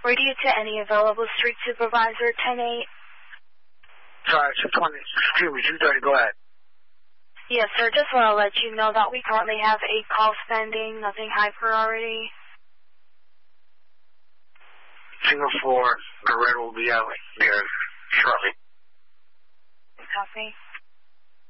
Radio to any available street supervisor, 10-8. Sorry, 220. Excuse me, 230, go ahead. Yes, sir. Just want to let you know that we currently have 8 calls pending, nothing high priority. Singapore, the red will be out there shortly. Copy.